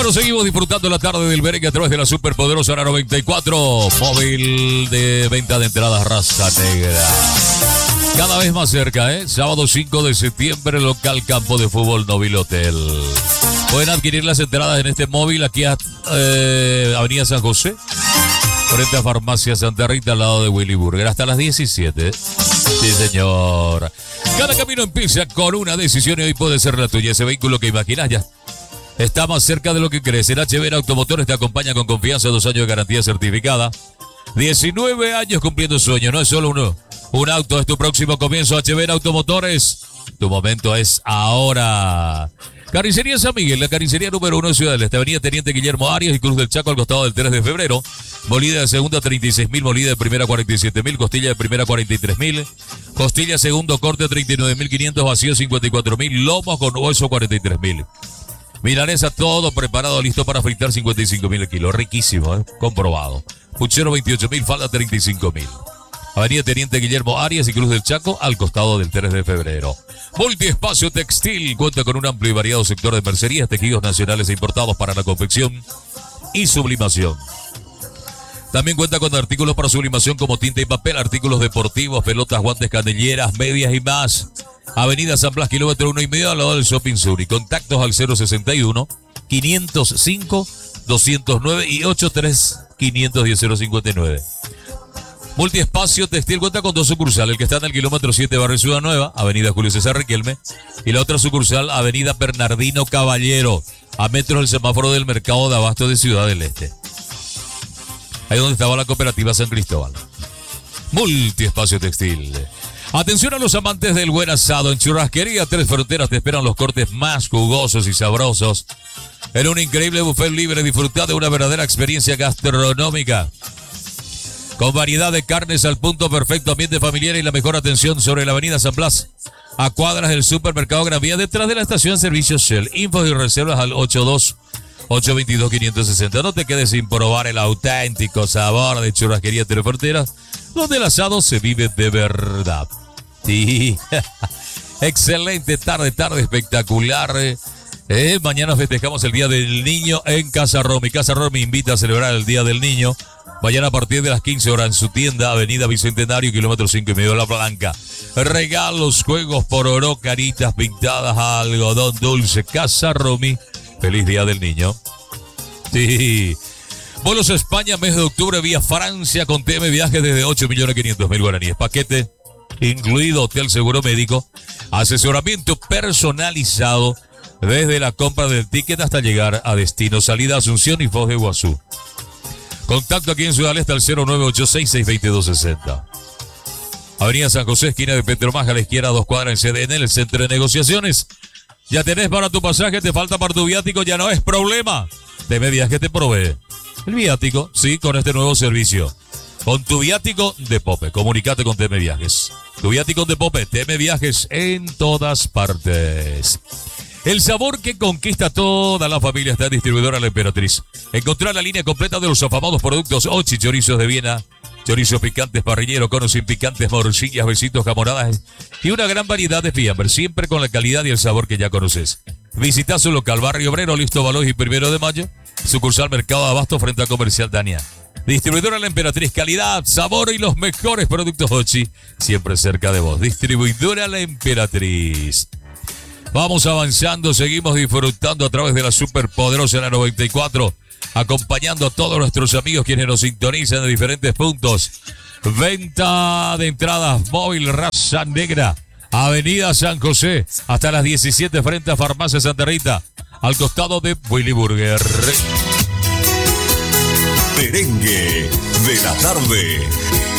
Bueno, seguimos disfrutando la tarde del merengue a través de la superpoderosa la 94. Móvil de venta de entradas Raza Negra. Cada vez más cerca, ¿eh? Sábado 5 de septiembre, local Campo de Fútbol Novil Hotel. Pueden adquirir las entradas en este móvil aquí a Avenida San José, frente a Farmacia Santa Rita, al lado de Willy Burger, hasta las 17. Sí, señor. Cada camino empieza con una decisión y hoy puede ser la tuya. Ese vehículo que imaginas ya está más cerca de lo que crees. El HB Automotores te acompaña con confianza, 2 años de garantía certificada. 19 años cumpliendo sueños. No es solo un auto, es tu próximo comienzo. HB Automotores, tu momento es ahora. Carnicería San Miguel, la carnicería número 1 de Ciudad del Este, Avenida Teniente Guillermo Arias y Cruz del Chaco, al costado del 3 de febrero. Molida de segunda 36.000, molida de primera 47.000, costilla de primera 43.000, costilla segundo corte 39.500, vacío 54.000, lomos con hueso 43.000. Milanesa, todo preparado, listo para fritar, 55.000 el kilo. Riquísimo, comprobado. Puchero 28.000, falda 35.000. Avenida Teniente Guillermo Arias y Cruz del Chaco, al costado del 3 de febrero. Multiespacio Textil cuenta con un amplio y variado sector de mercerías, tejidos nacionales e importados para la confección y sublimación. También cuenta con artículos para sublimación como tinta y papel, artículos deportivos, pelotas, guantes, canilleras, medias y más. Avenida San Blas, kilómetro 1,5, al lado del Shopping Sur. Y contactos al 061 505 209 y 83 510 059. Multiespacio Textil cuenta con 2 sucursales, el que está en el kilómetro 7, barrio Ciudad Nueva, Avenida Julio César Riquelme, y la otra sucursal, Avenida Bernardino Caballero, a metros del semáforo del Mercado de Abasto de Ciudad del Este. Ahí donde estaba la cooperativa San Cristóbal. Multiespacio Textil. Atención a los amantes del buen asado. En Churrasquería Tres Fronteras te esperan los cortes más jugosos y sabrosos. En un increíble buffet libre, disfruta de una verdadera experiencia gastronómica. Con variedad de carnes al punto perfecto, ambiente familiar y la mejor atención sobre la avenida San Blas, a cuadras del supermercado Gran Vía, detrás de la estación Servicios Shell. Infos y reservas al 82-822-560. No te quedes sin probar el auténtico sabor de Churrasquería Tres Fronteras, donde el asado se vive de verdad. Sí, excelente tarde espectacular. Mañana festejamos el Día del Niño en Casa Romy. Casa Romy invita a celebrar el Día del Niño. Mañana a partir de las 15 horas en su tienda, Avenida Bicentenario, kilómetro 5,5 de La Blanca. Regalos, juegos por oro, caritas pintadas, algodón dulce. Casa Romy. Feliz Día del Niño. Sí. Vuelos a España, mes de octubre, vía Francia, con TM Viajes desde 8.500.000 guaraníes. Paquete incluido hotel, seguro médico, asesoramiento personalizado desde la compra del ticket hasta llegar a destino. Salida Asunción y Foz de Iguazú. Contacto aquí en Ciudad del Este al 0986-622-60. Avenida San José, esquina de Petromaja, a la izquierda, 2 cuadras en CDN, el centro de negociaciones. Ya tenés para tu pasaje, te falta para tu viático, ya no es problema. TM Viajes te provee el viático, sí, con este nuevo servicio. Con tu viático de Pope, comunicate con TM Viajes. Tu viático de Pope, TM Viajes en todas partes. El sabor que conquista a toda la familia está en Distribuidora La Emperatriz. Encontrar la línea completa de los afamados productos Ochi, chorizos de Viena, chorizos picantes, parrillero, conos sin picantes, morcillas, besitos, jamonadas y una gran variedad de fiambres, siempre con la calidad y el sabor que ya conoces. Visita su local, Barrio Obrero, Listo Valós y 1 de Mayo, sucursal Mercado de Abasto frente a Comercial Dania. Distribuidora La Emperatriz, calidad, sabor y los mejores productos Ochi, siempre cerca de vos. Distribuidora La Emperatriz. Vamos avanzando, seguimos disfrutando a través de la superpoderosa en la 94, acompañando a todos nuestros amigos quienes nos sintonizan de diferentes puntos. Venta de entradas móvil Raza Negra, Avenida San José, hasta las 17 frente a Farmacia Santa Rita, al costado de Willy Burger. Merengue de la tarde.